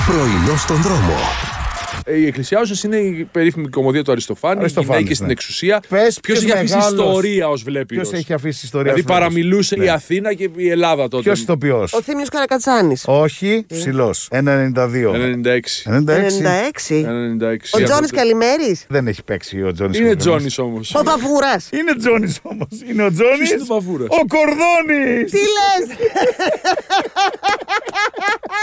Πρωινό στον δρόμο. Οι εκκλησιάζουσες είναι η περίφημη κωμωδία του Αριστοφάνη. Οι γυναίκες στην εξουσία. Ποιος έχει αφήσει ιστορία ως βλέπει. Ποιος έχει αφήσει ιστορία. Δηλαδή παραμιλούσε η Αθήνα και η Ελλάδα τότε. Ποιος ηθοποιός? Ο Θήμιος Καρακατσάνης. Όχι, ψηλός. 1,92. 96. 96. Ο Τζόνης Καλημέρης. Δεν έχει παίξει ο Τζόνης. Είναι Τζόνης όμως. Ο Παφούρας. Είναι Τζόνης όμως. Είναι ο Τζόνης. Ποιος είναι ο Παφούρας? Ο Κορδόνης. Τι λες?